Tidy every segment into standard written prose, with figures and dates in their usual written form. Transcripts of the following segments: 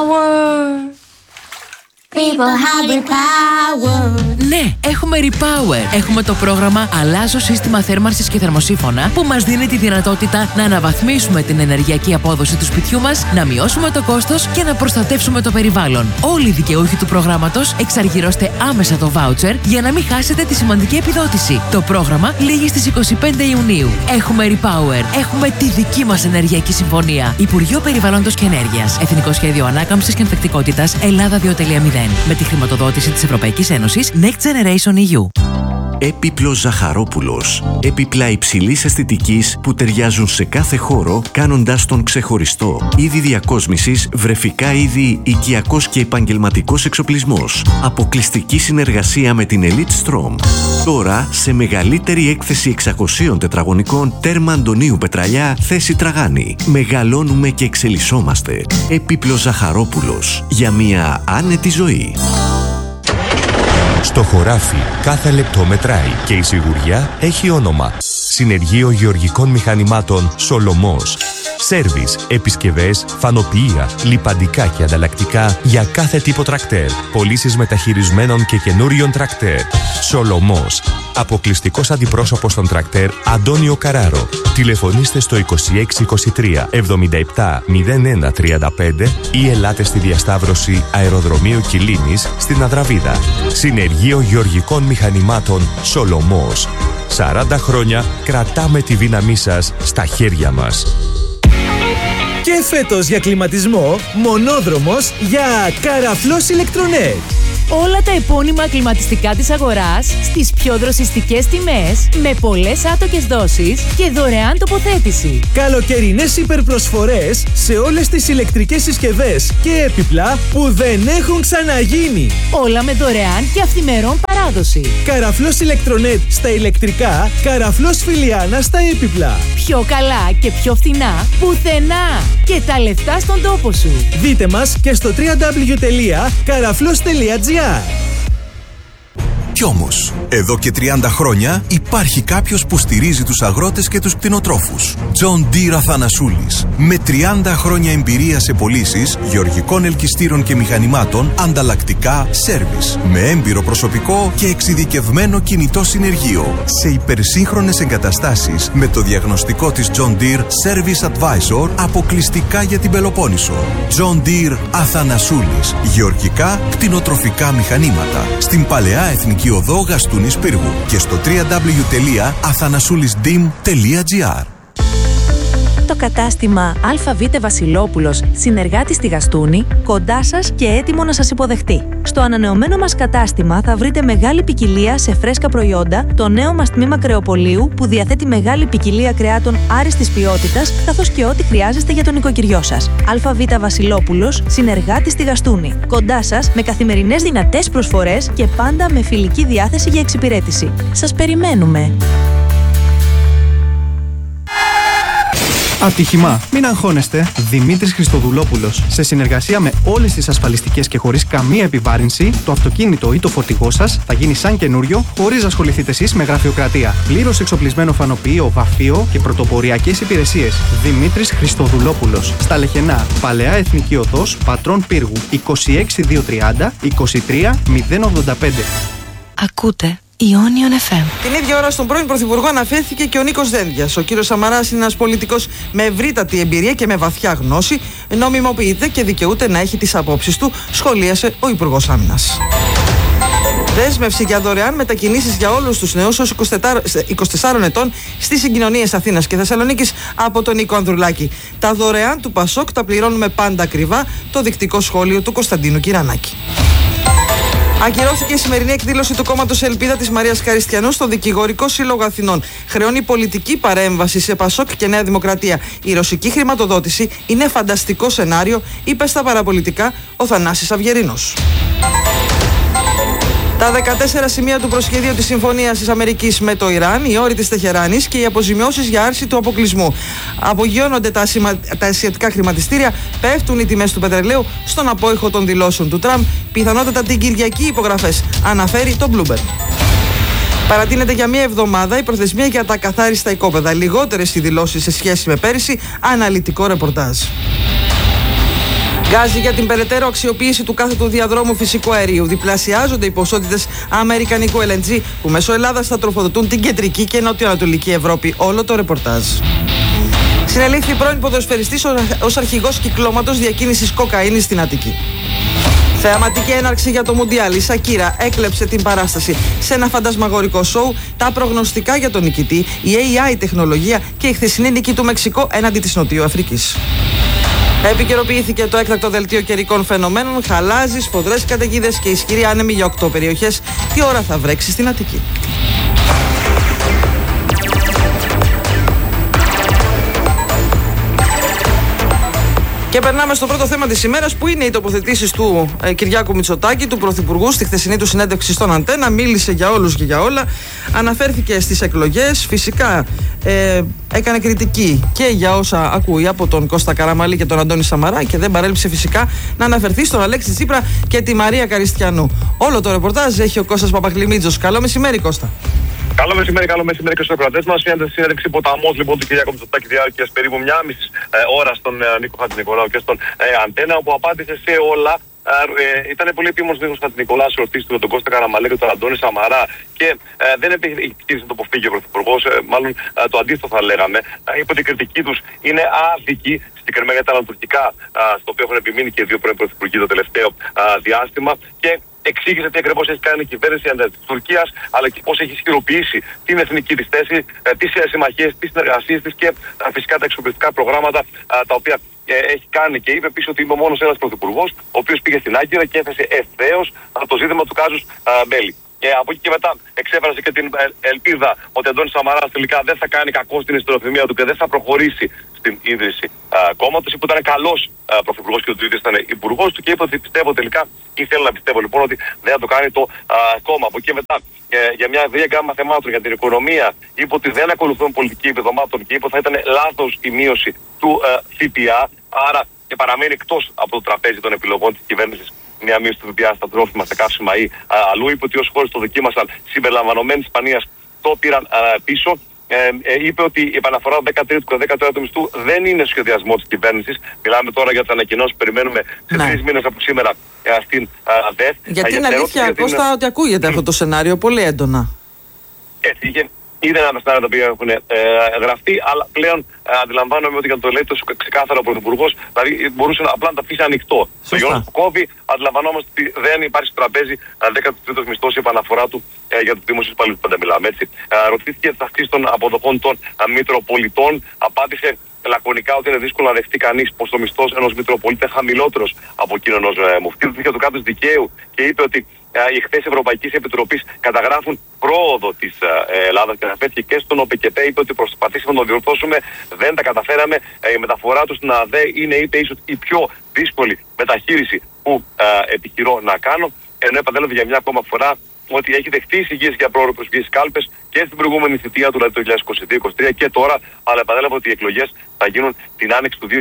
People have repower. Ναι, έχουμε Repower. Έχουμε το πρόγραμμα Αλλάζω σύστημα θέρμανσης και θερμοσύφωνα που μας δίνει τη δυνατότητα να αναβαθμίσουμε την ενεργειακή απόδοση του σπιτιού μας, να μειώσουμε το κόστος και να προστατεύσουμε το περιβάλλον. Όλοι οι δικαιούχοι του προγράμματος εξαργυρώστε άμεσα το voucher για να μην χάσετε τη σημαντική επιδότηση. Το πρόγραμμα λήγει στις 25 Ιουνίου. Έχουμε Repower. Έχουμε τη δική μας ενεργειακή συμφωνία. Υπουργείο Περιβάλλοντος και Ενέργειας. Εθνικό Σχέδιο Ανάκαμψης και Ανθεκτικότητας Ελλάδα 2.0. Με τη χρηματοδότηση της Ευρωπαϊκής Ένωσης Next Generation EU. Έπιπλος Ζαχαρόπουλος. Έπιπλα υψηλής αισθητικής που ταιριάζουν σε κάθε χώρο, κάνοντάς τον ξεχωριστό. Είδη διακόσμησης, βρεφικά είδη, οικιακός και επαγγελματικός εξοπλισμός. Αποκλειστική συνεργασία με την Elite Strom. Τώρα σε μεγαλύτερη έκθεση 600 τετραγωνικών, τέρμα Αντωνίου Πετραλιά, θέση Τραγάνη. Μεγαλώνουμε και εξελισσόμαστε. Έπιπλος Ζαχαρόπουλος. Για μια άνετη ζωή. Στο χωράφι κάθε λεπτό μετράει και η σιγουριά έχει όνομα. Συνεργείο Γεωργικών Μηχανημάτων Σολομός. Σέρβις, επισκευές, φανοποιεία, λιπαντικά και ανταλλακτικά για κάθε τύπο τρακτέρ. Πωλήσεις μεταχειρισμένων και καινούριων τρακτέρ. Σολομός. Αποκλειστικός αντιπρόσωπος των τρακτέρ Αντώνιο Καράρο. Τηλεφωνήστε στο 2623 77 01 35 ή ελάτε στη διασταύρωση Αεροδρομίου Κιλίνης στην Αδραβίδα. Συνεργείο Γεωργικών Μηχανημάτων Σολομός. 40 χρόνια κρατάμε τη δύναμή σας στα χέρια μας. Και φέτος για κλιματισμό, μονόδρομος για Καραφλός Ηλεκτρονέτ. Όλα τα επώνυμα κλιματιστικά της αγοράς στις πιο δροσιστικές τιμές, με πολλές άτοκες δόσεις και δωρεάν τοποθέτηση. Καλοκαιρινές υπερπροσφορές σε όλες τις ηλεκτρικές συσκευές και έπιπλα που δεν έχουν ξαναγίνει. Όλα με δωρεάν και αυθημερών παράδοση. Καραφλός Ηλεκτρονέτ στα ηλεκτρικά, Καραφλός Φιλιάνα στα έπιπλα. Πιο καλά και πιο φθηνά πουθενά. Και τα λεφτά στον τόπο σου. Δείτε μας και στο www.karaflos.gr. Κι όμως, εδώ και 30 χρόνια υπάρχει κάποιος που στηρίζει τους αγρότες και τους κτηνοτρόφους. John Deere Αθανασούλης. Με 30 χρόνια εμπειρία σε πωλήσεις γεωργικών ελκυστήρων και μηχανημάτων, ανταλλακτικά, σέρβις. Με έμπειρο προσωπικό και εξειδικευμένο κινητό συνεργείο. Σε υπερσύγχρονες εγκαταστάσεις με το διαγνωστικό της John Deere Service Advisor αποκλειστικά για την Πελοπόννησο. John Deere Αθανασούλης. Γεωργικά κτηνοτροφικά μηχανήματα. Στην Παλαιά Εθνική Οδό Γαστούνης Πύργου και στο www.athanasoulisdim.gr. Το κατάστημα ΑΒ Βασιλόπουλος, συνεργάτη στη Γαστούνη, κοντά σας και έτοιμο να σας υποδεχτεί. Στο ανανεωμένο μας κατάστημα θα βρείτε μεγάλη ποικιλία σε φρέσκα προϊόντα, το νέο μας τμήμα κρεοπωλείου που διαθέτει μεγάλη ποικιλία κρεάτων άριστης ποιότητας, καθώς και ό,τι χρειάζεστε για τον οικοκυριό σας. ΑΒ Βασιλόπουλος, συνεργάτη στη Γαστούνη. Κοντά σας με καθημερινές δυνατές προσφορές και πάντα με φιλική διάθεση για εξυπηρέτηση. Σας περιμένουμε! Ατύχημα. Μην αγχώνεστε. Δημήτρης Χριστοδουλόπουλος. Σε συνεργασία με όλες τις ασφαλιστικές και χωρίς καμία επιβάρυνση, το αυτοκίνητο ή το φορτηγό σας θα γίνει σαν καινούριο, χωρίς να ασχοληθείτε εσείς με γραφειοκρατία. Πλήρως εξοπλισμένο φανοποιείο, βαφείο και πρωτοποριακές υπηρεσίες. Δημήτρης Χριστοδουλόπουλος. Στα Λεχενά. Παλαιά Εθνική Οδός, Πατρών Πύργου. 26230 23085. Ακούτε Ionion FM. Την ίδια ώρα στον πρώην Πρωθυπουργό αναφέρθηκε και ο Νίκος Δένδιας. Ο κύριος Σαμαράς είναι ένας πολιτικός με ευρύτατη εμπειρία και με βαθιά γνώση. Νομιμοποιείται και δικαιούται να έχει τις απόψεις του, σχολίασε ο Υπουργός Άμυνας. Δέσμευση για δωρεάν μετακινήσεις για όλους τους νέους ως 24 ετών στις συγκοινωνίες Αθήνας και Θεσσαλονίκης από τον Νίκο Ανδρουλάκη. Τα δωρεάν του Πασόκ τα πληρώνουμε πάντα ακριβά, το δεικτικό σχόλιο του Κωνσταντίνου Κυρανάκη. Ακυρώθηκε η σημερινή εκδήλωση του κόμματος Ελπίδα της Μαρίας Καριστιανού στο Δικηγορικό Σύλλογο Αθηνών. Χρεώνει πολιτική παρέμβαση σε Πασόκ και Νέα Δημοκρατία. Η ρωσική χρηματοδότηση είναι φανταστικό σενάριο, είπε στα παραπολιτικά ο Θανάσης Αυγερίνος. Τα 14 σημεία του προσχεδίου της Συμφωνίας της Αμερικής με το Ιράν, οι όροι της Τεχεράνης και οι αποζημιώσεις για άρση του αποκλεισμού. Απογειώνονται τα ασιατικά χρηματιστήρια, πέφτουν οι τιμές του πετρελαίου στον απόϊχο των δηλώσεων του Τραμπ, πιθανότατα την Κυριακή υπογραφές, αναφέρει το Bloomberg. Παρατείνεται για μία εβδομάδα η προθεσμία για τα ακαθάριστα οικόπεδα. Λιγότερες οι δηλώσεις σε σχέση με πέρυσι, αναλυτικό ρεπορτάζ. Γκάζι για την περαιτέρω αξιοποίηση του κάθετου διαδρόμου φυσικού αερίου. Διπλασιάζονται οι ποσότητες αμερικανικού LNG που μέσω Ελλάδας θα τροφοδοτούν την κεντρική και νοτιοανατολική Ευρώπη. Όλο το ρεπορτάζ. Συνελήφθη πρώην ποδοσφαιριστής ως αρχηγός κυκλώματος διακίνησης κοκαίνης στην Αττική. Θεαματική έναρξη για το Μουντιάλ. Η Σακύρα έκλεψε την παράσταση σε ένα φαντασμαγορικό σοου. Τα προγνωστικά για τον νικητή, η AI τεχνολογία και η χθεσινή νίκη του Μεξικό έναντι της Νοτιού Αφρικής. Επικαιροποιήθηκε το έκτακτο δελτίο καιρικών φαινομένων. Χαλάζεις, σφοδρές καταιγίδες και ισχυροί άνεμοι για 8 περιοχές. Τι ώρα θα βρέξει στην Αττική. Και περνάμε στο πρώτο θέμα της ημέρας, που είναι οι τοποθετήσεις του Κυριάκου Μητσοτάκη, του Πρωθυπουργού, στη χθεσινή του συνέντευξη στον Αντένα. Μίλησε για όλους και για όλα. Αναφέρθηκε στις εκλογές. Φυσικά έκανε κριτική και για όσα ακούει από τον Κώστα Καραμανλή και τον Αντώνη Σαμαρά, και δεν παρέλειψε φυσικά να αναφερθεί στον Αλέξη Τσίπρα και τη Μαρία Καριστιανού. Όλο το ρεπορτάζ έχει ο Κώστας Παπαγκλημίτζος. Καλό μεσημέρι, Κώστα. Καλό μεσημέρι και στους ακροατές μας. Μια συνέντευξη ποταμός λοιπόν του Κυριάκου Μητσοτάκη διάρκειας περίπου 1,5 ώρα στον Νίκο Χατζηνικολάου και στον Αντένα, όπου απάντησε σε όλα. Ήταν πολύ επίμονος ο Νίκος Χατζηνικολάου σε ρωτήσεις του τον Κώστα Καραμανλή και τον Αντώνη Σαμαρά και δεν επιχείρησε το αποφύγει ο Πρωθυπουργός, μάλλον το αντίθετο θα λέγαμε. Είπε ότι η κριτική τους είναι άδικη, συγκεκριμένα για τα ανατουρκικά, στο οποίο έχουν επιμείνει και οι δύο πρώην πρωθυπουργοί το τελευταίο διάστημα, και εξήγησε τι ακριβώς έχει κάνει η κυβέρνηση της Τουρκίας, αλλά και πώς έχει ισχυροποιήσει την εθνική της θέση, τις συμμαχίες, τις συνεργασίες της και φυσικά τα εξοπλιστικά προγράμματα τα οποία έχει κάνει. Και είπε επίσης ότι είμαι μόνος ένας πρωθυπουργός, ο οποίος πήγε στην Άγκυρα και έθεσε ευθέως το ζήτημα του κάζους μπέλι. Και από εκεί και μετά εξέφρασε και την ελπίδα ότι ο Αντώνης Σαμαράς τελικά δεν θα κάνει κακό στην ιστοροθυμία του και δεν θα προχωρήσει στην ίδρυση κόμματος. Είπε ότι ήταν καλός πρωθυπουργός και ότι ο ίδιος ήταν υπουργός του, και είπε ότι πιστεύω τελικά, ή θέλω να πιστεύω λοιπόν, ότι δεν θα το κάνει το κόμμα. Από εκεί και μετά για μια ευρία γκάμα θεμάτων για την οικονομία είπε ότι δεν ακολουθούν πολιτική επιδομάτων και είπε ότι θα ήταν λάθος η μείωση του ΦΠΑ. Άρα και παραμένει εκτός από το τραπέζι των επιλογών της κυβέρνησης μια μείωση του ΦΠΑ στα τρόφιμα, στα καύσιμα ή αλλού. Είπε ότι ως χώρες το δοκίμασαν, συμπεριλαμβανομένης Ισπανίας, το πήραν πίσω. Είπε ότι η επαναφορά του 13ου και 14ου μισθού δεν είναι σχεδιασμό της κυβέρνησης. Μιλάμε τώρα για τις ανακοινώσεις που περιμένουμε σε 3 μήνες από σήμερα στην ΔΕΘ. Γιατί είναι αλήθεια, Κώστα, ότι ακούγεται αυτό το σενάριο πολύ έντονα. Έτσι, είναι ένα σενάριο τα οποία έχουν γραφτεί, αλλά πλέον αντιλαμβάνομαι ότι για το λέει τόσο ξεκάθαρα ο Πρωθυπουργός, δηλαδή μπορούσε απλά να τα αφήσει ανοιχτό. Το γεγονός που κόβει, αντιλαμβανόμαστε ότι δεν υπάρχει στο τραπέζι 13ος μισθός, η επαναφορά του για τους δημοσίους υπαλλήλους που πάντα μιλάμε. Έτσι. Ρωτήθηκε για τις αυξήσεις των αποδοχών των Μητροπολιτών, απάντησε λακωνικά ότι είναι δύσκολο να δεχτεί κανείς πως το μισθός ενός Μητροπολίτη είναι χαμηλότερος από εκείνον ενός μουφτή. Ρωτήθηκε του κράτους δικαίου και είπε ότι οι εκθέσεις Ευρωπαϊκής Επιτροπής καταγράφουν πρόοδο της Ελλάδας και αναφέρθηκε και στον ΟΠΕΚΕΤΕ. Είπε ότι προσπαθήσαμε να το διορθώσουμε, δεν τα καταφέραμε. Η μεταφορά του στην ΑΔΕ είναι, είπε, ίσως η πιο δύσκολη μεταχείριση που επιχειρώ να κάνω. Ενώ επανέλαβε για μια ακόμα φορά ότι έχει δεχτεί εισηγήσεις για πρόορη προσφυγή στις κάλπες και στην προηγούμενη θητεία του, δηλαδή το 2022-2023 και τώρα, αλλά επανέλαβε ότι οι εκλογές θα γίνουν την άνοιξη του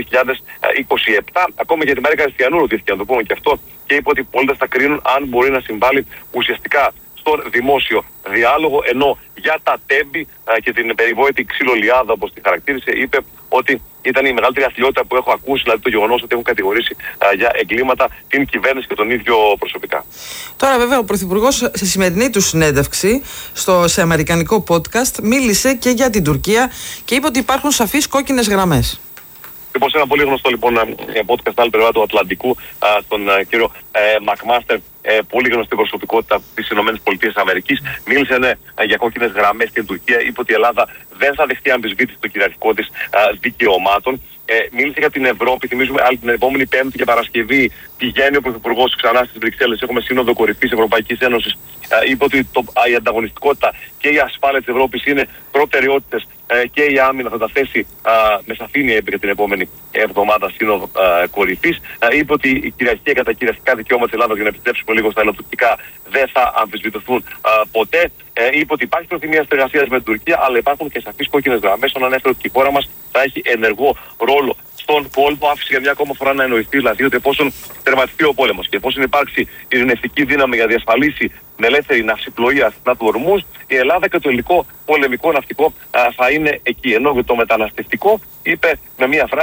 2027. Ακόμα για τη Μαρία Καριστιανού ρωτήθηκε, να το πούμε και αυτό, και είπε ότι οι πολίτες θα κρίνουν αν μπορεί να συμβάλλει ουσιαστικά στον δημόσιο διάλογο, ενώ για τα τέμπη και την περιβόητη ξυλολιάδα, όπως τη χαρακτήρισε, είπε ότι ήταν η μεγαλύτερη αθλειότητα που έχω ακούσει, δηλαδή το γεγονός ότι έχουν κατηγορήσει για εγκλήματα την κυβέρνηση και τον ίδιο προσωπικά. Τώρα, βέβαια, ο Πρωθυπουργός σε σημερινή του συνέντευξη σε αμερικανικό podcast μίλησε και για την Τουρκία και είπε ότι υπάρχουν σαφείς κόκκινες γραμμές. Λοιπόν, σε ένα πολύ γνωστό λοιπόν podcast στην άλλη πλευρά του Ατλαντικού, τον κύριο Μακμάστερ, πολύ γνωστή προσωπικότητα της ΗΠΑ, μίλησε για κόκκινες γραμμές στην Τουρκία. Είπε ότι η Ελλάδα δεν θα δεχτεί αμφισβήτηση των κυριαρχικών της δικαιωμάτων. Μίλησε για την Ευρώπη. Θυμίζουμε άλλη την επόμενη Πέμπτη και Παρασκευή πηγαίνει ο Πρωθυπουργός ξανά στις Βρυξέλλες. Έχουμε σύνοδο κορυφής Ευρωπαϊκής Ένωσης. Είπε ότι η ανταγωνιστικότητα και η ασφάλεια της Ευρώπης είναι προτεραιότητες και η άμυνα θα τα θέσει με σαφήνεια, είπε, για την επόμενη εβδομάδα σύνοδο κορυφής. Είπε ότι η κυριαρχία και τα κυριαρχικά δικαιώματα της Ελλάδας, για να επιστρέψουμε λίγο στα ελληνοτουρκικά, δεν θα αμφισβητηθούν ποτέ. Είπε ότι υπάρχει προθυμία συνεργασίας με την Τουρκία, αλλά υπάρχουν και σαφείς κόκκινες γραμμές. Όταν ανέφερε ότι η χώρα μας θα έχει ενεργό ρόλο στον κόλπο, άφησε για μια ακόμα φορά να εννοηθεί, δηλαδή ότι εφόσον τερματιστεί ο πόλεμος και εφόσον υπάρξει ειρηνευτική δύναμη για να διασφαλίσει την ελεύθερη ναυσιπλοεία στην του Ορμούζ, η Ελλάδα και το ελληνικό πολεμικό ναυτικό θα είναι εκεί. Ενώ για το μεταναστευτικό είπε με μια φράση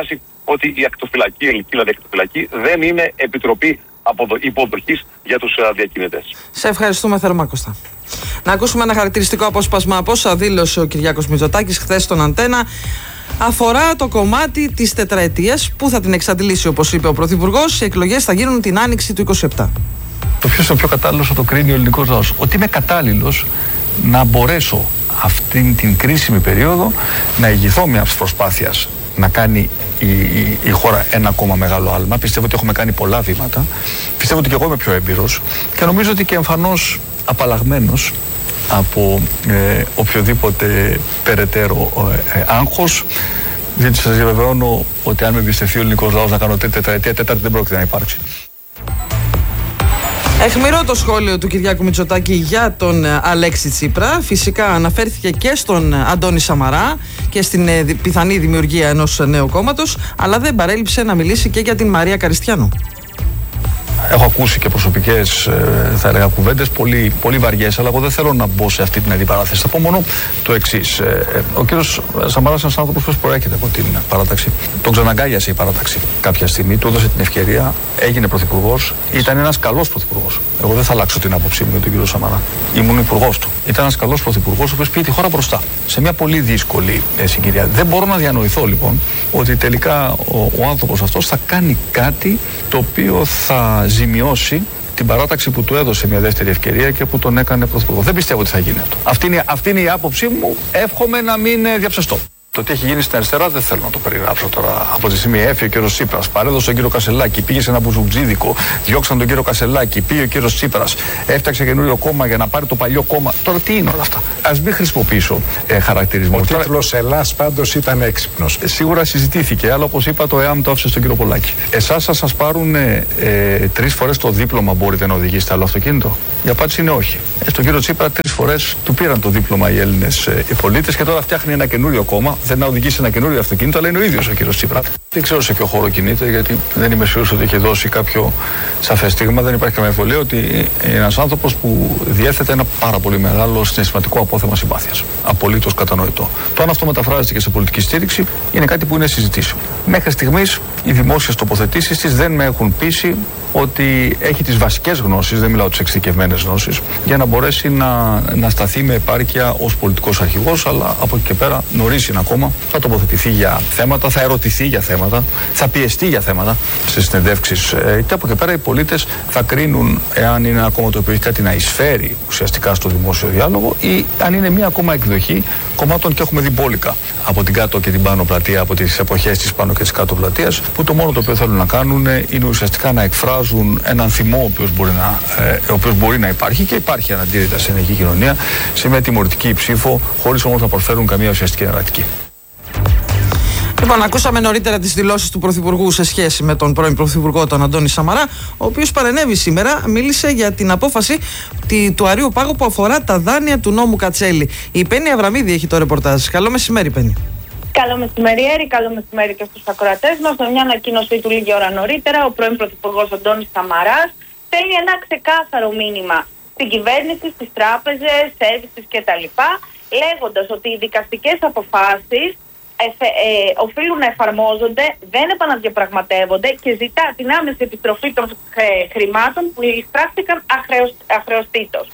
ότι η ακτοφυλακή, η ελληνική δηλαδή ακτοφυλακή, δεν είναι επιτροπή υποδοχής για τους διακινητές. Σε ευχαριστούμε θερμά, Κώστα. Να ακούσουμε ένα χαρακτηριστικό απόσπασμα από όσα δήλωσε ο Κυριάκος Μητσοτάκης χθες στον Αντένα. Αφορά το κομμάτι της τετραετίας που θα την εξαντλήσει, όπως είπε ο Πρωθυπουργός. Οι εκλογές θα γίνουν την άνοιξη του 2027. Το ποιος είναι ο πιο κατάλληλος θα το κρίνει ο ελληνικός λαός. Ότι είμαι κατάλληλος να μπορέσω αυτήν την κρίσιμη περίοδο να ηγηθώ μιας προσπάθειας να κάνει η χώρα ένα ακόμα μεγάλο άλμα. Πιστεύω ότι έχουμε κάνει πολλά βήματα. Πιστεύω ότι και εγώ είμαι πιο έμπειρος και νομίζω ότι και εμφανώς απαλλαγμένος από οποιοδήποτε περαιτέρω άγχος, διότι σας διαβεβαιώνω ότι αν με εμπιστευτεί ο ελληνικός λαός να κάνω τρίτη τετραετία, τέταρτη δεν πρόκειται να υπάρξει. Αιχμηρό το σχόλιο του Κυριάκου Μητσοτάκη για τον Αλέξη Τσίπρα. Φυσικά αναφέρθηκε και στον Αντώνη Σαμαρά και στην πιθανή δημιουργία ενός νέου κόμματος, αλλά δεν παρέλειψε να μιλήσει και για την Μαρία Καριστιάνου. Έχω ακούσει και προσωπικές, θα έλεγα, κουβέντες πολύ βαριές, αλλά εγώ δεν θέλω να μπω σε αυτή την αντιπαράθεση. Θα πω μόνο το εξής. Ο κύριος Σαμαράς είναι ένας άνθρωπος που προέρχεται από την παράταξη. Τον ξαναγκάλιασε η παράταξη κάποια στιγμή, του έδωσε την ευκαιρία, έγινε πρωθυπουργός. Ήταν ένας καλός πρωθυπουργός. Εγώ δεν θα αλλάξω την άποψή μου για τον κύριο Σαμαρά. Ήμουν υπουργός του. Ήταν ένας καλός πρωθυπουργός, ο οποίος πήγε τη χώρα μπροστά σε μια πολύ δύσκολη συγκυρία. Δεν μπορώ να διανοηθώ λοιπόν ότι τελικά ο άνθρωπος αυτός θα κάνει κάτι το οποίο θα ζημιώσει την παράταξη που του έδωσε μια δεύτερη ευκαιρία και που τον έκανε πρωθυπουργό. Δεν πιστεύω ότι θα γίνει αυτό. Αυτή είναι η άποψή μου. Εύχομαι να μην διαψευστώ. Το τι έχει γίνει στην αριστερά δεν θέλω να το περιγράψω τώρα. Από τη στιγμή έφυγε ο κύριος Τσίπρας, παρέδωσε τον κύριο Κασελάκη, πήγε σε ένα μπουζουτζίδικο, διώξαν τον κύριο Κασελάκη, πήγε ο κύριος Τσίπρας, έφτιαξε καινούριο κόμμα για να πάρει το παλιό κόμμα. Τώρα τι είναι όλα αυτά. Ας μην χρησιμοποιήσω χαρακτηρισμό. Ο τίτλος Ελλάς πάντως ήταν έξυπνος. Σίγουρα συζητήθηκε, αλλά όπως είπα, το ΕΑΜ το άφησε στον κύριο Πολάκη. Εσάς θα σας πάρουν 3 φορές το δίπλωμα, μπορείτε να οδηγήσετε άλλο αυτοκίνητο. Η απάντηση είναι όχι. Στον κύριο Τσίπρα 3 φορές του πήραν το δίπλωμα οι Έλληνες πολίτες και τώρα φτιάχνει ένα καινούριο κόμμα. Δεν να οδηγήσει ένα καινούριο αυτοκίνητο, αλλά είναι ο ίδιος ο κύριος Τσίπρα. Δεν ξέρω σε ποιο χώρο κινείται, γιατί δεν είμαι σίγουρος ότι έχει δώσει κάποιο σαφές στίγμα. Δεν υπάρχει καμία αμφιβολία ότι είναι ένας άνθρωπος που διέθετε ένα πάρα πολύ μεγάλο συναισθηματικό απόθεμα συμπάθειας. Απολύτως κατανοητό. Το αν αυτό μεταφράζεται και σε πολιτική στήριξη είναι κάτι που είναι συζητήσιμο. Μέχρι στιγμής οι δημόσιες τοποθετήσεις της δεν με έχουν πείσει ότι έχει τις βασικές γνώσεις, δεν μιλάω τις εξειδικευμένες γνώσεις, για να μπορέσει να σταθεί με επάρκεια ως πολιτικός αρχηγός, αλλά από εκεί και πέρα νωρίς είναι ακόμα. Θα τοποθετηθεί για θέματα, θα ερωτηθεί για θέματα, θα πιεστεί για θέματα σε συνεντεύξεις και από εκεί και πέρα οι πολίτες θα κρίνουν εάν είναι ένα κόμμα το οποίο έχει κάτι να εισφέρει ουσιαστικά στο δημόσιο διάλογο ή αν είναι μία ακόμα εκδοχή κομμάτων, και έχουμε δει μπόλικα από την κάτω και την πάνω πλατεία, από τις εποχές της πάνω και της κάτω πλατείας, που το μόνο το οποίο θέλουν να κάνουν είναι ουσιαστικά να εκφράζουν έναν θυμό ο οποίος μπορεί να υπάρχει και υπάρχει αναντήρητα σε ελληνική κοινωνία, σε μια τιμωρητική ψήφο, χωρίς όμως να προσφέρουν καμία ουσιαστική εναλλακτική. Λοιπόν, ακούσαμε νωρίτερα τις δηλώσεις του Πρωθυπουργού σε σχέση με τον πρώην Πρωθυπουργό, τον Αντώνη Σαμαρά, ο οποίος παρενέβη σήμερα, μίλησε για την απόφαση του Αρείου Πάγου που αφορά τα δάνεια του νόμου Κατσέλη. Η Πέννη Αβραμίδη έχει το ρεπορτάζ. Καλό μεσημέρι, Πέννη. Καλό μεσημέρι, Έρη. Καλό μεσημέρι και στους ακροατές μας. Με μια ανακοίνωσή του λίγη ώρα νωρίτερα, ο πρώην Πρωθυπουργός Αντώνης Σαμαράς στέλνει ένα ξεκάθαρο μήνυμα στην κυβέρνηση, στις τράπεζες, services κτλ., λέγοντας ότι οι δικαστικές αποφάσεις οφείλουν να εφαρμόζονται, δεν επαναδιαπραγματεύονται και ζητά την άμεση επιστροφή των χρημάτων που εισπράχθηκαν αχρεωστήτως.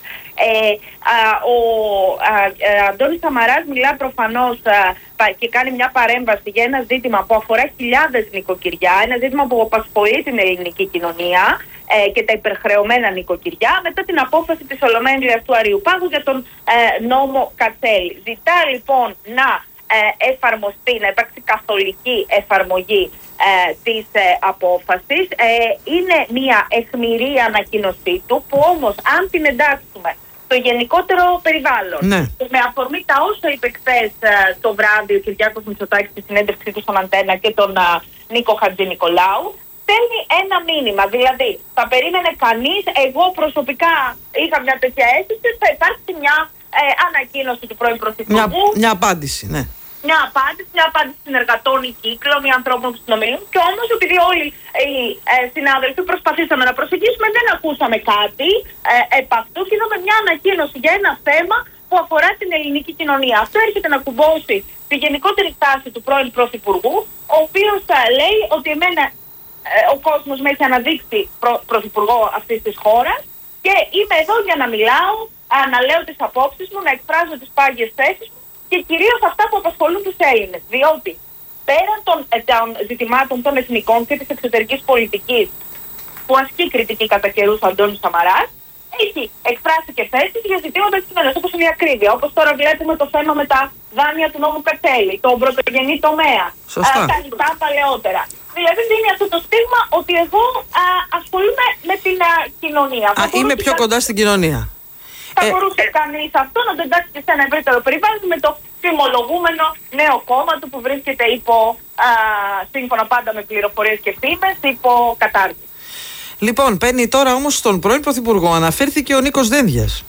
Ο Αντώνης Σαμαράς μιλά προφανώς και κάνει μια παρέμβαση για ένα ζήτημα που αφορά χιλιάδες νοικοκυριά, ένα ζήτημα που απασχολεί την ελληνική κοινωνία και τα υπερχρεωμένα νοικοκυριά μετά την απόφαση της Ολομέλειας του Αρείου Πάγου για τον νόμο Κατσέλη. Ζητά λοιπόν να εφαρμοστεί, να υπάρξει καθολική εφαρμογή της απόφασης. Είναι μια αιχμηρή ανακοίνωσή του που όμως αν την εντάξουμε στο γενικότερο περιβάλλον, ναι, με αφορμή τα όσα είπε χθες το βράδυ ο Κυριάκος Μητσοτάκης στη συνέντευξή του στον Αντένα και τον Νίκο Χατζηνικολάου, στέλνει ένα μήνυμα. Δηλαδή θα περίμενε κανείς, εγώ προσωπικά είχα μια τέτοια αίσθηση, θα υπάρξει μια ανακοίνωση του πρώην Πρωθυπουργού. Μια απάντηση, ναι. Μια απάντηση συνεργατών ή κύκλων ή ανθρώπων που συνομιλούν. Και όμως, επειδή όλοι οι συνάδελφοι προσπαθήσαμε να προσεγγίσουμε, δεν ακούσαμε κάτι επ' αυτού και είδαμε μια ανακοίνωση για ένα θέμα που αφορά την ελληνική κοινωνία. Αυτό έρχεται να κουμπώσει τη γενικότερη στάση του πρώην Πρωθυπουργού, ο οποίος λέει ότι ο κόσμος με έχει αναδείξει πρωθυπουργό αυτής της χώρας και είμαι εδώ για να μιλάω, να λέω τις απόψεις μου, να εκφράζω τις πάγιες θέσεις μου και κυρίως αυτά που απασχολούν τους Έλληνες. Διότι πέραν των ζητημάτων των εθνικών και της εξωτερικής πολιτικής που ασκεί κριτική κατά καιρούς ο Αντώνης Σαμαράς, έχει εκφράσει και θέσεις για ζητήματα κοινωνίας, όπως είναι η ακρίβεια. Όπως τώρα βλέπουμε το θέμα με τα δάνεια του νόμου Κατσέλη, τον πρωτογενή τομέα, τα λοιπά παλαιότερα. Δηλαδή δίνει αυτό το στίγμα ότι εγώ ασχολούμαι με την κοινωνία. Είμαι πιο κοντά στην κοινωνία. Θα μπορούσε κανείς αυτό να το εντάξει και σε ένα ευρύτερο περιβάλλον με το φημολογούμενο νέο κόμμα του που βρίσκεται σύμφωνα πάντα με πληροφορίες και φήμες, υπό κατάρτιση. Λοιπόν, παίρνει τώρα όμως στον πρώην Πρωθυπουργό. Αναφέρθηκε ο Νίκος Δένδιας.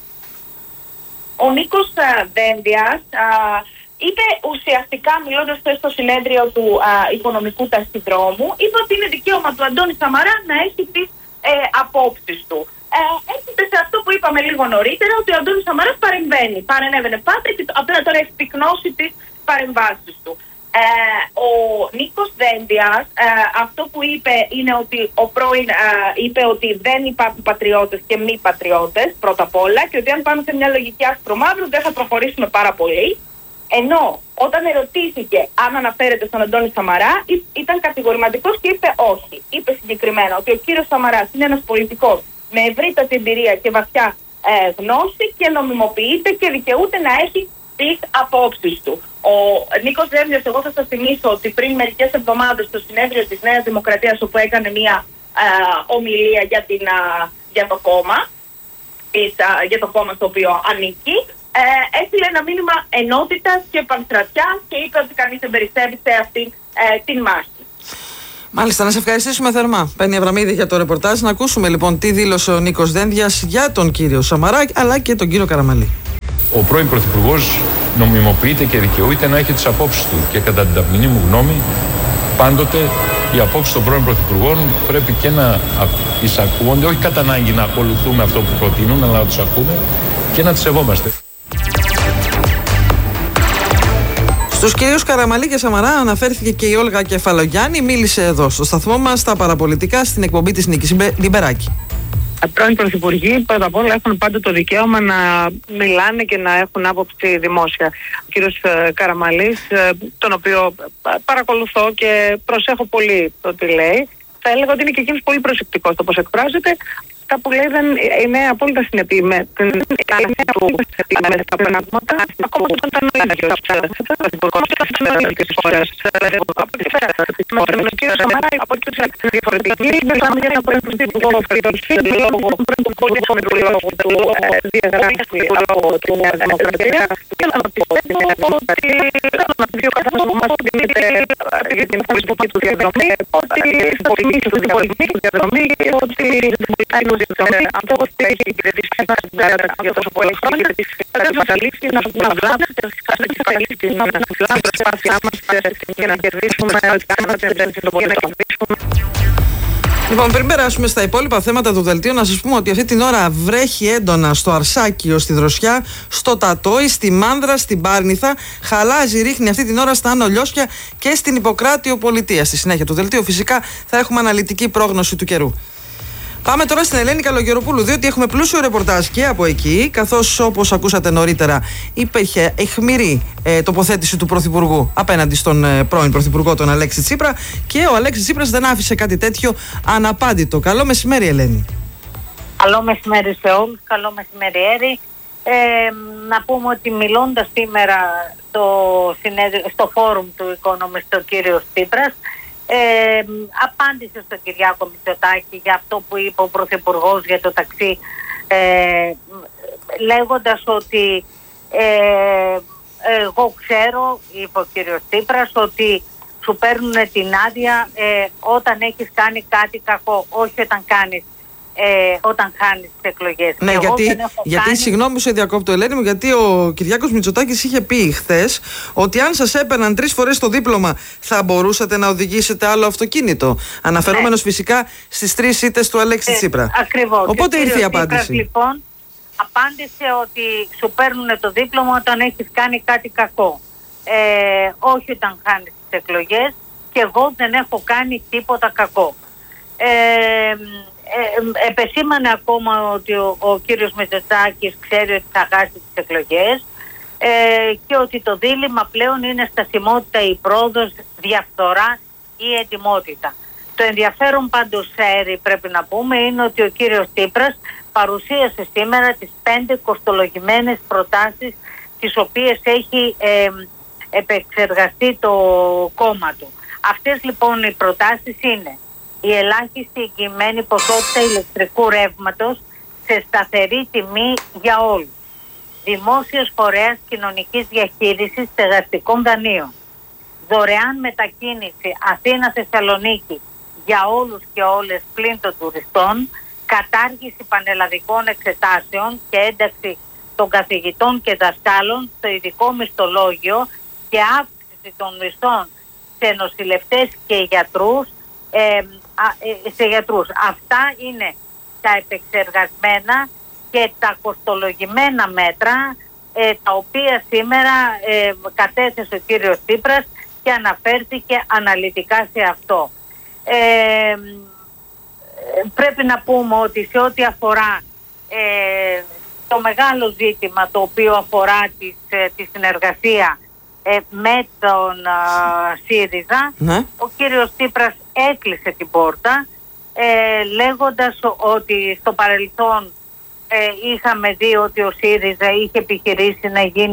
Ο Νίκος Δένδιας είπε ουσιαστικά, μιλώντας στο συνέδριο του Οικονομικού Ταχυδρόμου, είπε ότι είναι δικαίωμα του Αντώνη Σαμαρά να έχει τις απόψεις του. Έρχεται σε αυτό που είπαμε λίγο νωρίτερα, ότι ο Αντώνης Σαμαράς παρενέβαινε πάντα και απλά τώρα έχει πυκνώσει τις παρεμβάσεις του. Ο Νίκος Δένδιας αυτό που είπε είναι ότι ο πρώην είπε ότι δεν υπάρχουν πατριώτες και μη πατριώτες πρώτα απ' όλα και ότι αν πάμε σε μια λογική άσπρο-μαύρου δεν θα προχωρήσουμε πάρα πολύ, ενώ όταν ερωτήθηκε αν αναφέρεται στον Αντώνη Σαμαρά ήταν κατηγορηματικός και είπε όχι. Είπε συγκεκριμένα ότι ο κύριος Σαμαράς είναι ένας πολιτικός με ευρύτατη εμπειρία και βαθιά γνώση και νομιμοποιείται και δικαιούται να έχει τις απόψεις του. Ο Νίκος Δένδιας, εγώ θα σας θυμίσω ότι πριν μερικές εβδομάδες στο συνέδριο της Νέας Δημοκρατίας, όπου έκανε μια ομιλία για το κόμμα, για το κόμμα στο οποίο ανήκει, έστειλε ένα μήνυμα ενότητας και πανστρατιάς και είπε ότι κανείς δεν περισσεύει σε αυτή την μάχη. Μάλιστα, να σε ευχαριστήσουμε θερμά, Πέννη Αβραμίδη, για το ρεπορτάζ. Να ακούσουμε λοιπόν τι δήλωσε ο Νίκος Δένδιας για τον κύριο Σαμαρά αλλά και τον κύριο Καραμανλή. Ο πρώην Πρωθυπουργός νομιμοποιείται και δικαιούται να έχει τις απόψεις του και κατά την ταπεινή μου γνώμη πάντοτε οι απόψεις των πρώην Πρωθυπουργών πρέπει και να εισακούονται, όχι κατά ανάγκη να ακολουθούμε αυτό που προτείνουν, αλλά να τους ακούμε και να τις σεβόμαστε. Στους κυρίους Καραμανλή και Σαμαρά αναφέρθηκε και η Όλγα Κεφαλογιάννη, μίλησε εδώ στο σταθμό μας στα παραπολιτικά στην εκπομπή της Νίκης Λιμπεράκη. Πρώην πρωθυπουργοί πρώτα απ' όλα έχουν πάντα το δικαίωμα να μιλάνε και να έχουν άποψη δημόσια. Ο κύριος Καραμανλής, τον οποίο παρακολουθώ και προσέχω πολύ το τι λέει, θα έλεγα ότι είναι και εκείνος πολύ προσεκτικός στο πώς εκφράζεται. Αυτά που λέει δεν είναι απόλυτα συνεπή με την καλή του με τα πράγματα, ακόμα όταν ήταν ο ίδιος πρωθυπουργός και της χώρας. Με τον κύριο Σαμαρά από εκεί είναι διαφορετική. Μιλάμε για ένα πρώην πρωθυπουργό λόγω του διαγραφή λόγω του Νέα Δημοκρατία. Και να πιστεύω ότι ο καθένας από εμάς που δίνεται για την πολιτική του διαδρομή, ότι θα πολεμήσει την πολιτική του διαδρομή και ότι αυτό που έχει υπηρετήσει για τόσο πολλά χρόνια θα μας αλήξει να βλάβει και θα αλήξει να βλάβει την προσπάθειά μας για να κερδίσουμε για να κερδίσουμε. Λοιπόν, πριν περάσουμε στα υπόλοιπα θέματα του δελτίου, να σας πούμε ότι αυτή την ώρα βρέχει έντονα στο Αρσάκιο, στη Δροσιά, στο Τατόι, στη Μάνδρα, στην Πάρνηθα. Χαλάζει, ρίχνει αυτή την ώρα στα Άνω Λιώσια και στην Ιπποκράτειο Πολιτεία. Στη συνέχεια του δελτίου, φυσικά, θα έχουμε αναλυτική πρόγνωση του καιρού. Πάμε τώρα στην Ελένη Καλογεροπούλου, διότι έχουμε πλούσιο ρεπορτάζ και από εκεί, καθώς όπως ακούσατε νωρίτερα υπήρχε αιχμηρή τοποθέτηση του Πρωθυπουργού απέναντι στον πρώην Πρωθυπουργό, τον Αλέξη Τσίπρα, και ο Αλέξης Τσίπρας δεν άφησε κάτι τέτοιο αναπάντητο. Καλό μεσημέρι, Ελένη. Καλό μεσημέρι σε όλους, καλό μεσημεριέρι. Να πούμε ότι μιλώντας σήμερα στο φόρουμ του Economist ο κύριος Τσίπρας, απάντησε στον Κυριάκο Μητσοτάκη για αυτό που είπε ο Πρωθυπουργός για το ταξί, λέγοντας ότι εγώ ξέρω, είπε ο κύριος Τσίπρας, ότι σου παίρνουν την άδεια όταν έχεις κάνει κάτι κακό, όχι όταν χάνεις τις εκλογές. Ναι, γιατί συγγνώμη σε διακόπτω, Ελένη μου, γιατί ο Κυριάκος Μητσοτάκης είχε πει χθες ότι αν σας έπαιρναν 3 φορές το δίπλωμα θα μπορούσατε να οδηγήσετε άλλο αυτοκίνητο. Αναφερόμενος φυσικά στις 3 ήττες του Αλέξη Τσίπρα. Ακριβώς. Οπότε ήρθε η απάντηση. Τσίπρας, λοιπόν, απάντησε ότι σου παίρνουν το δίπλωμα όταν έχεις κάνει κάτι κακό. Όχι όταν χάνεις τις εκλογές. και εγώ δεν έχω κάνει τίποτα κακό. Επεσήμανε ακόμα ότι ο κύριος Μητσοτάκης ξέρει ότι θα χάσει τις εκλογές και ότι το δίλημμα πλέον είναι στασιμότητα ή πρόοδος, διαφθορά ή ετοιμότητα. Το ενδιαφέρον πάντως, πρέπει να πούμε, είναι ότι ο κύριος Τσίπρας παρουσίασε σήμερα τις 5 κοστολογημένες προτάσεις τις οποίες έχει επεξεργαστεί το κόμμα του. Αυτές λοιπόν οι προτάσεις είναι η ελάχιστη εγγυημένη ποσότητα ηλεκτρικού ρεύματος σε σταθερή τιμή για όλους, δημόσιος φορέας κοινωνικής διαχείρισης στεγαστικών δανείων, δωρεάν μετακίνηση Αθήνα-Θεσσαλονίκη για όλους και όλες πλην των τουριστών, κατάργηση πανελλαδικών εξετάσεων και ένταξη των καθηγητών και δασκάλων στο ειδικό μισθολόγιο και αύξηση των μισθών σε νοσηλευτές και γιατρούς, Αυτά είναι τα επεξεργασμένα και τα κοστολογημένα μέτρα τα οποία σήμερα κατέθεσε ο κύριος Τσίπρας και αναφέρθηκε αναλυτικά σε αυτό. Πρέπει να πούμε ότι σε ό,τι αφορά το μεγάλο ζήτημα το οποίο αφορά τη συνεργασία με τον ΣΥΡΙΖΑ, ο κύριος Τσίπρας έκλεισε την πόρτα λέγοντας ότι στο παρελθόν είχαμε δει ότι ο ΣΥΡΙΖΑ είχε επιχειρήσει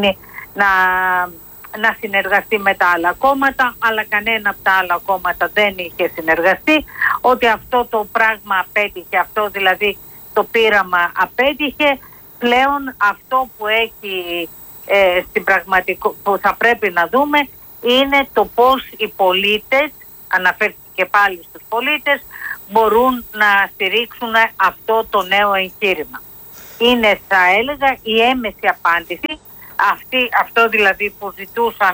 να συνεργαστεί με τα άλλα κόμματα, αλλά κανένα από τα άλλα κόμματα δεν είχε συνεργαστεί, ότι αυτό το πράγμα απέτυχε, αυτό δηλαδή το πείραμα απέτυχε. Πλέον αυτό που έχει που θα πρέπει να δούμε είναι το πώς οι πολίτες, αναφέρθηκε και πάλι στους πολίτες, μπορούν να στηρίξουν αυτό το νέο εγχείρημα. Είναι, θα έλεγα, η έμεση απάντηση, αυτό δηλαδή που ζητούσαν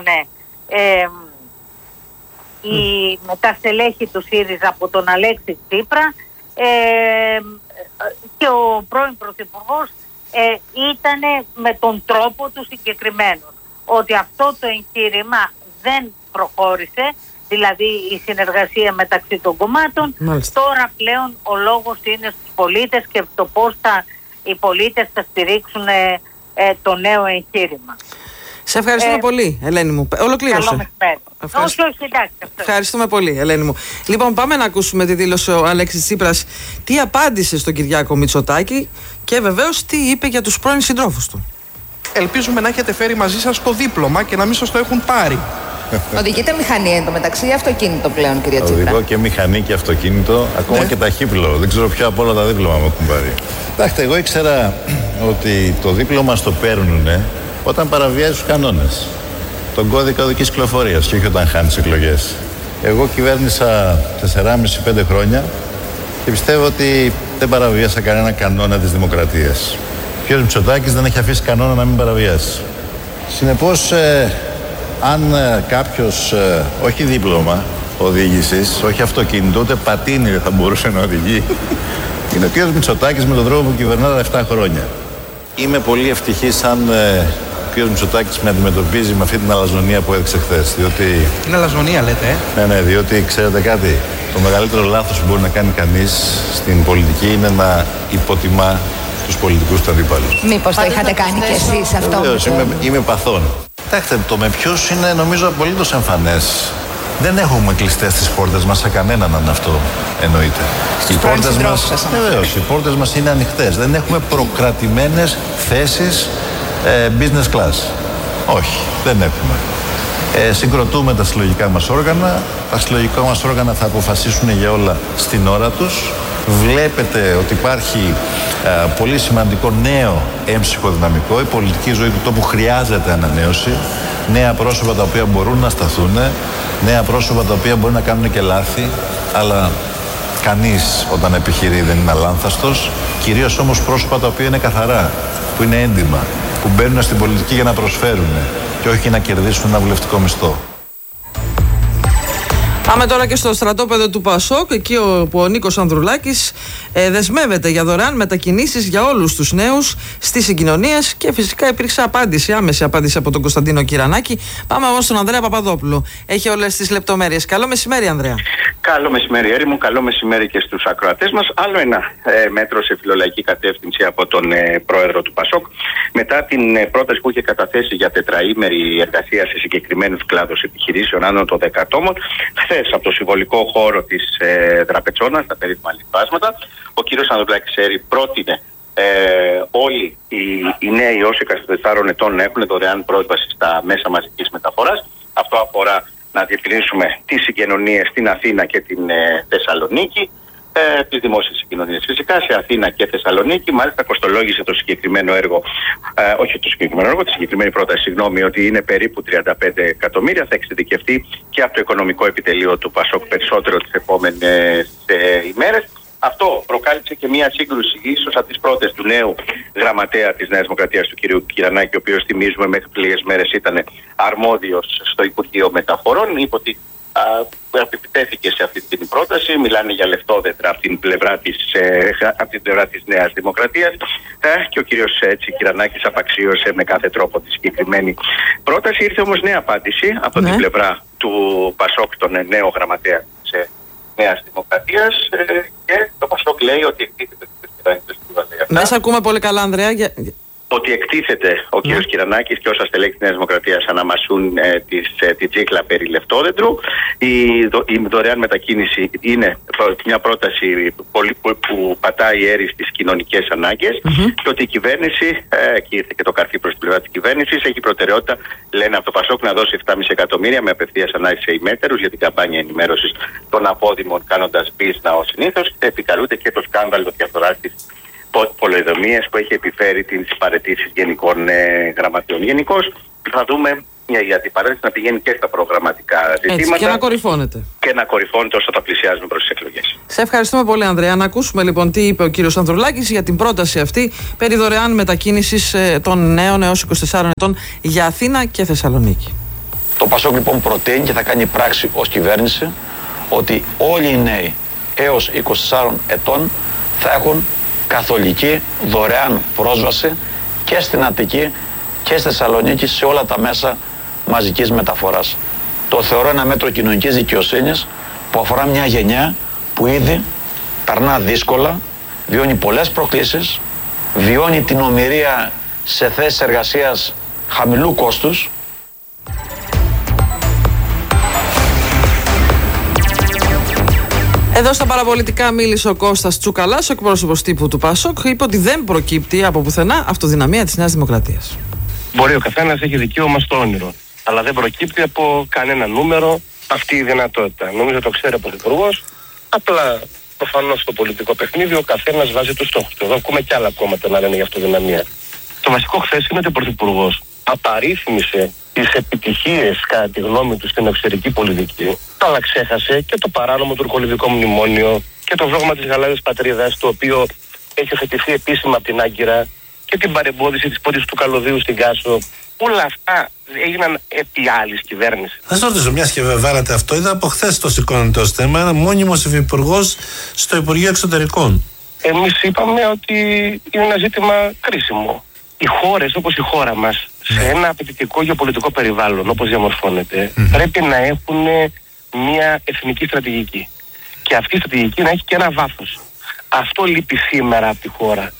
τα στελέχη του ΣΥΡΙΖΑ από τον Αλέξη Τσίπρα και ο πρώην Πρωθυπουργός ήταν με τον τρόπο του συγκεκριμένο, ότι αυτό το εγχείρημα δεν προχώρησε, δηλαδή η συνεργασία μεταξύ των κομμάτων. Μάλιστα. Τώρα πλέον ο λόγος είναι στους πολίτες και το πώς οι πολίτες θα στηρίξουν το νέο εγχείρημα. Σε ευχαριστούμε πολύ, Ελένη μου. Ολοκλήρωσε. Καλό μεσημέρι. Όχι, εντάξει. Ευχαριστούμε πολύ, Ελένη μου. Λοιπόν, πάμε να ακούσουμε τι δήλωσε ο Αλέξης Τσίπρας, τι απάντησε στον Κυριάκο Μητσοτάκη και βεβαίως τι είπε για τους πρώην συντρόφους του. Ελπίζουμε να έχετε φέρει μαζί σας το δίπλωμα και να μην σας το έχουν πάρει. Οδηγείτε μηχανή εντωμεταξύ ή αυτοκίνητο πλέον, κυρία Τσίπρα? Οδηγώ και μηχανή και αυτοκίνητο, ακόμα και ταχύπλο. Δεν ξέρω ποια από όλα τα δίπλωμα μου έχουν πάρει. Κοιτάξτε, εγώ ήξερα ότι το δίπλωμα στο παίρνουνε όταν παραβιάζει τους κανόνες. Τον κώδικα οδικής κυκλοφορίας και όχι όταν χάνεις εκλογές. Εγώ κυβέρνησα 4,5-5 χρόνια και πιστεύω ότι δεν παραβίασα κανένα κανόνα της δημοκρατίας. Ο κ. Μητσοτάκης δεν έχει αφήσει κανόνα να μην παραβιάσει. Συνεπώς, αν κάποιος, όχι δίπλωμα οδήγησης, όχι αυτοκίνητο, ούτε πατίνι δεν θα μπορούσε να οδηγεί, είναι ο κ. Μητσοτάκης με τον τρόπο που κυβερνά τα 7 χρόνια. Είμαι πολύ ευτυχής αν ο κ. Μητσοτάκης με αντιμετωπίζει με αυτή την αλαζονία που έδειξε χθες. Την αλαζονία λέτε, Ναι, διότι ξέρετε κάτι, το μεγαλύτερο λάθος που μπορεί να κάνει κανείς στην πολιτική είναι να υποτιμά τους πολιτικούς του αντιπάλους. Μήπως το είχατε κάνει κι εσείς αυτό? Βεβαίως, είμαι παθών. Κοιτάξτε, το με ποιους είναι νομίζω απολύτως εμφανές. Δεν έχουμε κλειστές τις πόρτες μας σε κανέναν, αν αυτό εννοείται. Οι πόρτες μας είναι ανοιχτές. Δεν έχουμε προκρατημένες θέσεις business class. Όχι, δεν έχουμε. Συγκροτούμε τα συλλογικά μας όργανα. Τα συλλογικά μας όργανα θα αποφασίσουν για όλα στην ώρα τους. Βλέπετε ότι υπάρχει πολύ σημαντικό νέο έμψυχο δυναμικό. Η πολιτική ζωή του τόπου χρειάζεται ανανέωση. Νέα πρόσωπα τα οποία μπορούν να σταθούν. Νέα πρόσωπα τα οποία μπορεί να κάνουν και λάθη. Αλλά κανείς όταν επιχειρεί δεν είναι αλάνθαστος. Κυρίως όμως πρόσωπα τα οποία είναι καθαρά, που είναι έντιμα, που μπαίνουν στην πολιτική για να προσφέρουν και όχι να κερδίσουν ένα βουλευτικό μισθό. Πάμε τώρα και στο στρατόπεδο του Πασόκ, εκεί όπου ο Νίκος Ανδρουλάκης δεσμεύεται για δωρεάν μετακινήσεις για όλους τους νέους στις συγκοινωνίες και φυσικά υπήρξε απάντηση, άμεση απάντηση από τον Κωνσταντίνο Κυρανάκη. Πάμε όμως στον Ανδρέα Παπαδόπουλο. Έχει όλες τις λεπτομέρειες. Καλό μεσημέρι, Ανδρέα. Καλό μεσημέρι, Έρη μου. Καλό μεσημέρι και στους ακροατές μας. Άλλο ένα μέτρο σε φιλολαϊκή κατεύθυνση από τον πρόεδρο του Πασόκ. Μετά την πρόταση που είχε καταθέσει για τετραήμερη εργασία σε συγκεκριμένους κλάδους επιχειρήσεων άνω των 10 ατόμων, χθες από το συμβολικό χώρο της Δραπετσόνας, τα περίφημα λιπάσματα, ο κύριος Ανδρουλάκης πρότεινε όλοι οι νέοι όσοι 14 ετών να έχουν δωρεάν πρόσβαση στα μέσα μαζικής μεταφοράς. Αυτό αφορά να διευκρινίσουμε τις συγκοινωνίες στην Αθήνα και την Θεσσαλονίκη, τις δημόσιες συγκοινωνίες. Φυσικά σε Αθήνα και Θεσσαλονίκη, μάλιστα κοστολόγησε το συγκεκριμένο έργο, όχι το συγκεκριμένο έργο, τη συγκεκριμένη πρόταση, συγγνώμη, ότι είναι περίπου 35 εκατομμύρια. Θα εξειδικευτεί και από το οικονομικό επιτελείο του Πασόκ περισσότερο τις επόμενες ημέρες. Αυτό προκάλυψε και μία σύγκρουση, ίσως από τις πρώτες, του νέου γραμματέα της Νέας Δημοκρατίας, του κ. Κυρανάκη, ο οποίος, θυμίζουμε, μέχρι λίγες μέρες ήταν αρμόδιος στο Υπουργείο Μεταφορών. Είπε ότι επιτέθηκε σε αυτή την πρόταση. Μιλάνε για λεφτόδετρα από την πλευρά της Νέας Δημοκρατίας και ο κύριος Κυρανάκης απαξίωσε με κάθε τρόπο τη συγκεκριμένη πρόταση. Ήρθε όμως νέα απάντηση από την πλευρά του Πασόκ, τον νέο γραμματέα της Νέας Δημοκρατίας, και το Πασόκ λέει ότι εκτίθεται Μέσα ακούμε πολύ καλά, Ανδρέα. Ότι εκτίθεται ο κύριος Κυρανάκης και όσα στελέχη της Νέας Δημοκρατίας αναμασούν τη τσίχλα περί λεφτόδεντρου. Η δωρεάν μετακίνηση είναι μια πρόταση που πατάει έρη στις κοινωνικές ανάγκες και ότι η κυβέρνηση, εκεί ήρθε και το καρφί προς την πλευρά της κυβέρνησης, έχει προτεραιότητα, λένε από το Πασόκ, να δώσει 7,5 εκατομμύρια με απευθείας ανάγκη σε ημέτερους για την καμπάνια ενημέρωσης των απόδημων, κάνοντας μπίζνα ως συνήθως. Επικαλούνται και το σκάνδαλο διαφθοράς της πολεοδομίες που έχει επιφέρει τις παραιτήσεις γενικών γραμματείων. Γενικώς θα δούμε για την παρέτηση να πηγαίνει και στα προγραμματικά ζητήματα. Έτσι, και να κορυφώνεται. Και να κορυφώνεται όσο θα πλησιάζουμε προς τις εκλογές. Σε ευχαριστούμε πολύ, Ανδρέα. Να ακούσουμε λοιπόν τι είπε ο κύριος Ανδρουλάκης για την πρόταση αυτή περί δωρεάν μετακίνησης των νέων έως 24 ετών για Αθήνα και Θεσσαλονίκη. Το Πασόκ λοιπόν προτείνει και θα κάνει πράξη ως κυβέρνηση ότι όλοι οι νέοι έως 24 ετών θα έχουν καθολική δωρεάν πρόσβαση και στην Αττική και στη Θεσσαλονίκη σε όλα τα μέσα μαζικής μεταφοράς. Το θεωρώ ένα μέτρο κοινωνικής δικαιοσύνης που αφορά μια γενιά που ήδη περνά δύσκολα, βιώνει πολλές προκλήσεις, βιώνει την ομηρία σε θέσεις εργασίας χαμηλού κόστους. Εδώ στα παραπολιτικά μίλησε ο Κώστας Τσουκαλάς, ο εκπρόσωπος τύπου του Πασόκ. Είπε ότι δεν προκύπτει από πουθενά αυτοδυναμία της Νέας Δημοκρατίας. Μπορεί ο καθένας έχει δικαίωμα στο όνειρο, αλλά δεν προκύπτει από κανένα νούμερο αυτή η δυνατότητα. Νομίζω το ξέρει ο Πρωθυπουργός. Απλά προφανώς στο πολιτικό παιχνίδι ο καθένας βάζει τους στόχους του. Εδώ ακούμε και άλλα κόμματα να λένε για αυτοδυναμία. Το βασικό χθες είναι ότι ο Πρωθυπουργός απαρίθμησε τις επιτυχίες, κατά τη γνώμη του, στην εξωτερική πολιτική, αλλά ξέχασε και το παράνομο τουρκολιβικό μνημόνιο και το δόγμα της γαλάζιας πατρίδας, το οποίο έχει οθετηθεί επίσημα από την Άγκυρα, και την παρεμπόδιση της πώλησης του καλωδίου στην Κάσο. Όλα αυτά έγιναν επί άλλης κυβέρνησης. Θα σας ρωτήσω, μιας και βάλατε αυτό, είδα από χθες το σηκώνεται ως θέμα, ένα μόνιμος υφυπουργός στο Υπουργείο Εξωτερικών. Εμείς είπαμε ότι είναι ένα ζήτημα κρίσιμο. Οι χώρες όπως η χώρα μας, σε ένα απαιτητικό γεωπολιτικό περιβάλλον όπως διαμορφώνεται, πρέπει να έχουν μια εθνική στρατηγική. Και αυτή η στρατηγική να έχει και ένα βάθος. Αυτό λείπει σήμερα από τη χώρα.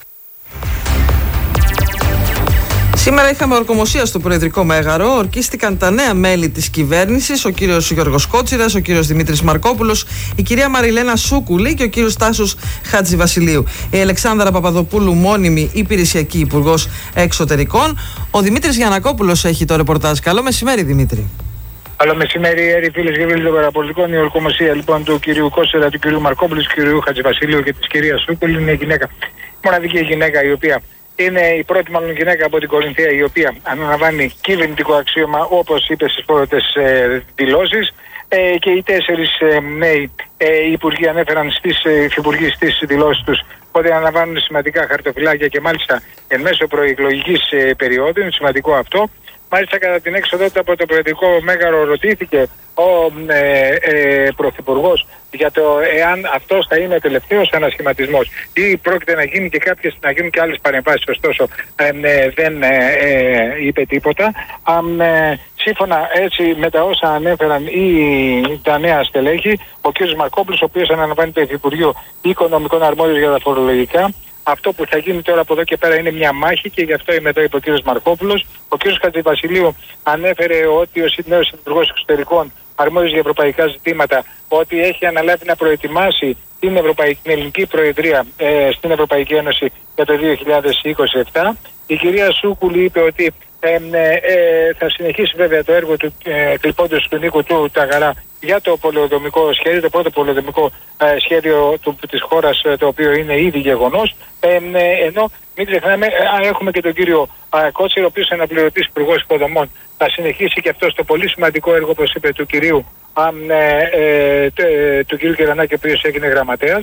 Σήμερα είχαμε ορκομοσία στο Προεδρικό Μέγαρο. Ορκίστηκαν τα νέα μέλη της κυβέρνησης, ο κύριος Γιώργος Κότσιρας, ο κύριος Δημήτρης Μαρκόπουλος, η κυρία Μαριλένα Σούκουλη και ο κύριος Τάσος Χατζηβασιλείου. Η Αλεξάνδρα Παπαδοπούλου, μόνιμη υπηρεσιακή υπουργός εξωτερικών. Ο Δημήτρης Γιαννακόπουλος έχει το ρεπορτάζ. Καλό μεσημέρι, Δημήτρη. Καλό μεσημέρι, φίλες και φίλοι των παραπολιτικών. Η ορκομοσία λοιπόν του κυρίου Κότσιρα, του κυρίου Μαρκόπουλου, του κυρίου Χατζηβασιλείου και της κυρίας Σούκουλη είναι γυναίκα. Μοναδική γυναίκα η οποία είναι η πρώτη μάλλον γυναίκα από την Κορινθία η οποία αναλαμβάνει κυβερνητικό αξίωμα, όπως είπε στις πρώτες δηλώσεις, και οι 4 νέοι υπουργοί ανέφεραν στις υφυπουργοί στις δηλώσεις τους ότι αναλαμβάνουν σημαντικά χαρτοφυλάκια και μάλιστα εν μέσω προεκλογικής περίοδου. Είναι σημαντικό αυτό. Μάλιστα, κατά την έξοδό του από το Προεδρικό Μέγαρο, ρωτήθηκε ο Πρωθυπουργός για το εάν αυτός θα είναι ο τελευταίος ανασχηματισμός ή πρόκειται να γίνει και να γίνουν και άλλες παρεμβάσεις. Ωστόσο, δεν είπε τίποτα. Σύμφωνα έτσι με τα όσα ανέφεραν τα νέα στελέχη, ο κ. Μαρκόπουλος, ο οποίος αναλαμβάνει το Υφυπουργείο Οικονομικών Αρμόδιος για τα φορολογικά, αυτό που θα γίνει τώρα από εδώ και πέρα είναι μια μάχη και γι' αυτό είμαι εδώ, είπε ο κ. Μαρκόπουλος. Ο κ. Χατζηβασιλείου ανέφερε ότι ο νέος Υπουργός Εξωτερικών αρμόδιος για ευρωπαϊκά ζητήματα, ότι έχει αναλάβει να προετοιμάσει την Ελληνική Προεδρία στην Ευρωπαϊκή Ένωση για το 2027. Η κυρία Σούκουλη είπε ότι θα συνεχίσει βέβαια το έργο του κλειπώντος του Νίκου του Ταγαρά για το πολεοδομικό σχέδιο, το πρώτο πολεοδομικό σχέδιο της χώρας, το οποίο είναι ήδη γεγονός. Ενώ μην ξεχνάμε, έχουμε και τον κύριο Κότσιρο, ο οποίος είναι αναπληρωτής υπουργός υποδομών, θα συνεχίσει και αυτό το πολύ σημαντικό έργο, όπως είπε, του κυρίου Κυρανάκη, ο οποίος έγινε γραμματέας.